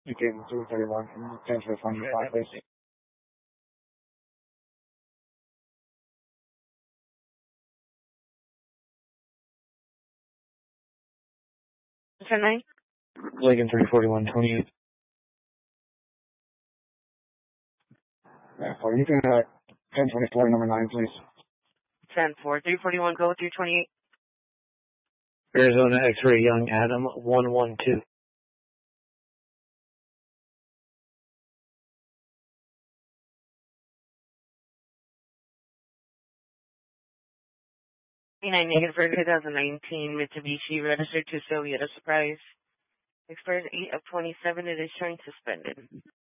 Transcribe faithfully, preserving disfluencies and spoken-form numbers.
You came two thirty-one, ten for twenty-five, please. ten nine? Lincoln three forty-one, twenty-eight. Yeah, for you can, uh, ten twenty-four, number nine, please. ten four, three forty-one, go three twenty-eight. Arizona X-ray Young Adam, one one two. nine negative for twenty nineteen Mitsubishi registered to Soviet Surprise. Expires eight of twenty-seven. It is showing suspended.